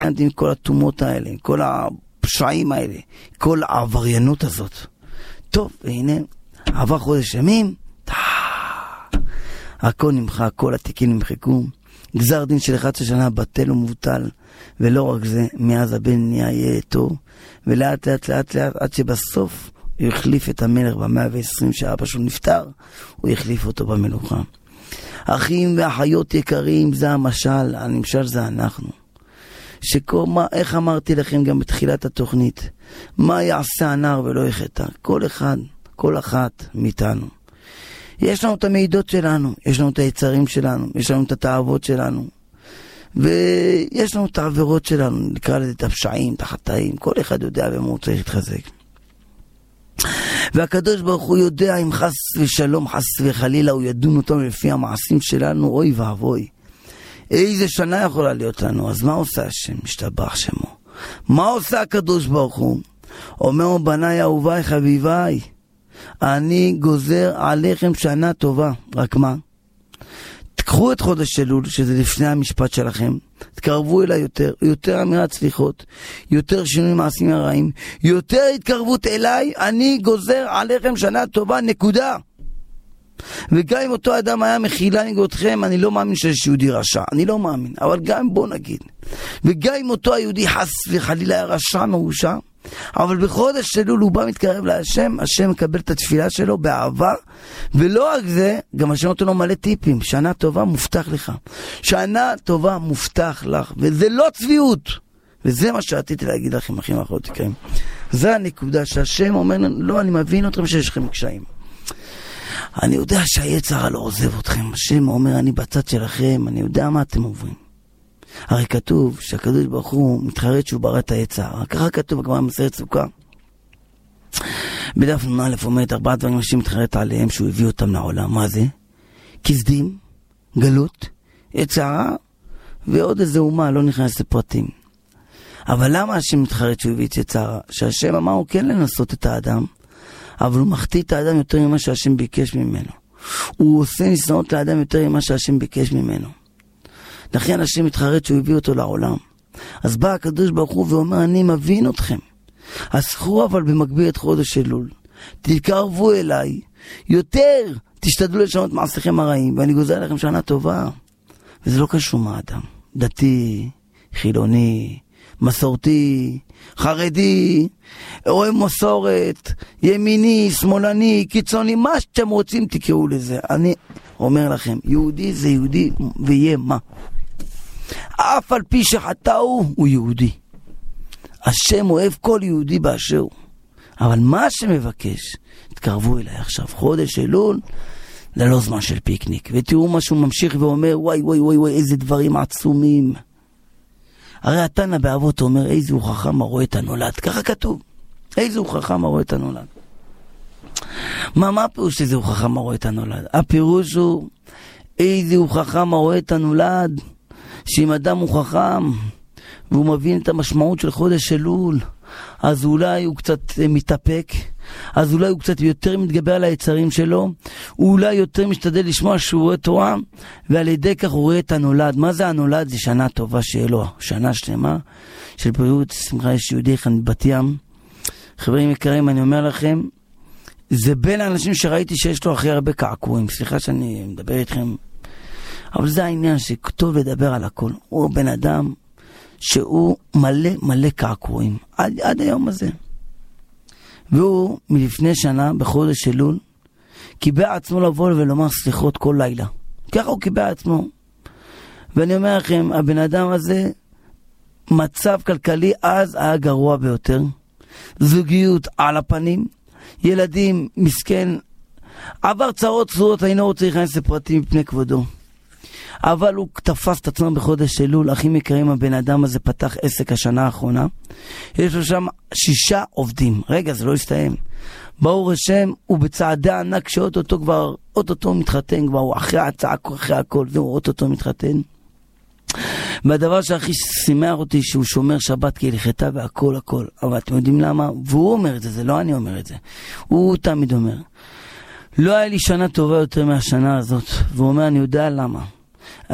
עם כל התומות האלה, עם כל הפשעים האלה, כל העבריינות הזאת. טוב, והנה, עבר חודש ימים, הכל נמחק, כל התיקים נמחקו, גזר דין של 11 שנה בטל ומבוטל, ולא רק זה, מאז הבן נהיה יהיה טוב, ולאט לאט לאט לאט, עד שבסוף הוא החליף את המלך ב-120 שאבא שלו נפטר, הוא החליף אותו במלוכה. אחים ואחיות יקרים, זה המשל, הנמשל זה אנחנו. איך אמרתי לכם גם בתחילת התוכנית, מה יעשה הנער ולא יחטא? כל אחד, כל אחת מאיתנו. יש לנו את המידות שלנו, יש לנו את היצרים שלנו, יש לנו את התאוות שלנו, ויש לנו את העבירות שלנו, נקרא לזה את הפשעים, את החטאים, כל אחד יודע במה הוא צריך להתחזק. והקדוש ברוך הוא יודע אם חס ושלום, חס וחלילה, הוא ידון אותנו לפי המעשים שלנו, אוי ואבוי. איזה שנה יכולה להיות לנו, אז מה עושה השם? משתבח שמו. מה עושה הקדוש ברוך הוא? אומר בניי אהוביי חביביי, אני גוזר עליכם שנה טובה. רק מה? תקחו את חודש אלול, שזה לפני המשפט שלכם, תקרבו אליי יותר אמירת סליחות, יותר שינוי מעשים הרעים, יותר התקרבות אליי, אני גוזר עליכם שנה טובה, נקודה. וגם אם אותו אדם היה מחילה נגדכם, אני לא מאמין שיש יהודי רשע, אני לא מאמין, אבל גם בוא נגיד, וגם אם אותו היהודי חס וחלילה היה רשע מרושע, אבל בחודש אלול הוא בא מתקרב להשם, השם מקבל את התפילה שלו באהבה, ולא רק זה, גם השם נותן לו מלא טיפים, שנה טובה מובטח לך, שנה טובה מובטח לך, וזה לא צביעות, וזה מה שרציתי להגיד לכם, אחים ואחיות יקרים. זה הנקודה שהשם אומר, לא, אני מבין אתכם שיש לכם קשיים, אני יודע שהיצר לא עוזב אתכם, השם אומר, אני בצד שלכם, אני יודע מה אתם עוברים. הרי כתוב שהקדוש ברוך הוא מתחרט שהוא ברא את היצר. ככה כתוב בגמרא במסכת סוכה. בדף נ"א אומרת 4 דברים אנשים מתחרט עליהם שהוא הביא אותם לעולם. מה זה? כסדים, גלות, יצר, ועוד איזה אומה, לא נכנס לפרטים. אבל למה השם מתחרט שהוא הביא את יצר? שהשם אמר הוא כן לנסות את האדם, אבל הוא מחטיא את האדם יותר ממה שהשם ביקש ממנו. הוא עושה ניסיונות לאדם יותר ממה שהשם ביקש ממנו. לכן השם מתחרט שהוא הביא אותו לעולם. אז בא הקדוש ברוך הוא ואומר, אני מבין אתכם. אז קחו אבל במקביל את חודש אלול. תתקרבו אליי. יותר תשתדלו לשנות מעשיכם הרעים. ואני גוזר לכם שנה טובה. וזה לא קשור מה אדם. דתי, חילוני, מסורתי, חרדי, אוהב מסורת, ימיני, שמאלני, קיצוני, מה שאתם רוצים תקראו לזה. אני אומר לכם, יהודי זה יהודי ויהיה מה. אף על פי שחטאו הוא יהודי. השם אוהב כל יהודי באשר הוא. אבל מה שמבקש, תקרבו אליי עכשיו, חודש אלול, ללא זמן של פיקניק. ותראו מה שהוא ממשיך ואומר, וואי וואי וואי וואי, איזה דברים עצומים. הרי התנא באבות אומר, איזה הוא חכם הרואה את הנולד. ככה כתוב. איזה הוא חכם הרואה את הנולד. מה הפירוש איזה הוא חכם הרואה את הנולד? הפירוש הוא, איזה הוא חכם הרואה את הנולד, שאם אדם הוא חכם, והוא מבין את המשמעות של חודש אלול, אז אולי הוא קצת מתאפק, אז אולי הוא קצת יותר מתגבר על היצרים שלו, הוא אולי יותר משתדל לשמוע שהוא רואה תורה, ועל ידי כך הוא רואה את הנולד. מה זה הנולד? זה שנה טובה שיהיה לו, שנה שלמה של בריאות, שמחה. יש יהודי אחד בת ים, חברים יקרים, אני אומר לכם, זה בין האנשים שראיתי שיש לו הכי הרבה קעקועים. סליחה שאני מדבר איתכם, אבל זה העניין שכתוב לדבר על הכל. הוא בן אדם שהוא מלא מלא קעקועים עד היום הזה. והוא מלפני שנה בחודש אלול קיבע עצמו לבוא ולומר סליחות כל לילה. ככה הוא קיבע עצמו. ואני אומר לכם, הבן אדם הזה מצב כלכלי אז היה גרוע ביותר, זוגיות על הפנים, ילדים מסכן, עבר צרות צרורות, אני לא רוצה להיכנס לפרטים מפני כבודו, אבל הוא תפס את עצמו בחודש אלול. אחים יקרים, הבן אדם הזה פתח עסק השנה האחרונה, יש לו שם 6 עובדים. רגע, זה לא הסתיים, ברוך השם, הוא בצעדי ענק שאוטוטו כבר, אוטוטו מתחתן כבר, הוא אחרי הצעק, אחרי הכל, זהו, אוטוטו מתחתן. והדבר שהכי שימח אותי שהוא שומר שבת כהלכתה והכל הכל. אבל אתם יודעים למה? והוא אומר את זה, זה לא אני אומר את זה, הוא תמיד אומר, לא היה לי שנה טובה יותר מהשנה הזאת. והוא אומר, אני יודע למה.